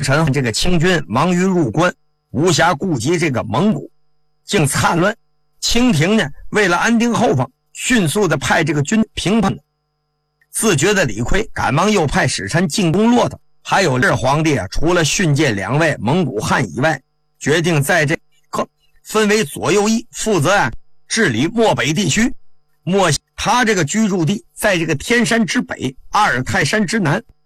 臣这个清军忙于入关，无暇顾及这个蒙古，竟叛乱。清廷呢，为了安定后方，迅速的派这个军平叛。自觉的理亏，赶忙又派使臣进攻骆驼。还有这皇帝啊，除了训诫2位蒙古汉以外，决定在这分为左右翼，负责治理漠北地区。他这个居住地在这个天山之北，阿尔泰山之南，